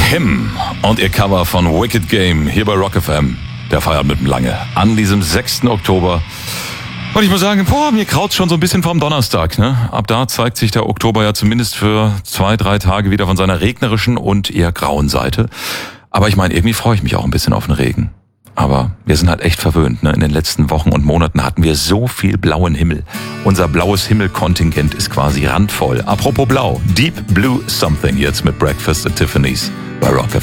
Him und ihr Cover von Wicked Game hier bei Rock FM. Der feiert mit dem Lange an diesem 6. Oktober. Und ich muss sagen, mir kraut's schon so ein bisschen vom Donnerstag, ne? Ab da zeigt sich der Oktober ja zumindest für 2-3 Tage wieder von seiner regnerischen und eher grauen Seite. Aber ich meine, irgendwie freue ich mich auch ein bisschen auf den Regen. Aber wir sind halt echt verwöhnt, ne? In den letzten Wochen und Monaten hatten wir so viel blauen Himmel. Unser blaues Himmelkontingent ist quasi randvoll. Apropos blau, Deep Blue Something jetzt mit Breakfast at Tiffany's bei Rock FM.